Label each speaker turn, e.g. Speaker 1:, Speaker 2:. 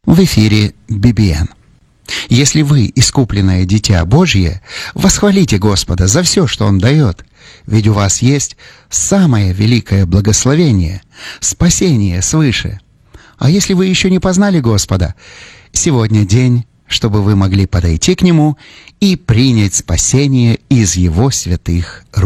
Speaker 1: В эфире BBN. Если вы искупленное дитя Божье, восхвалите Господа за все, что Он дает, ведь у вас есть самое великое благословение — спасение свыше. А если вы еще не познали Господа, сегодня день, чтобы вы могли подойти к Нему и принять спасение из Его святых рук.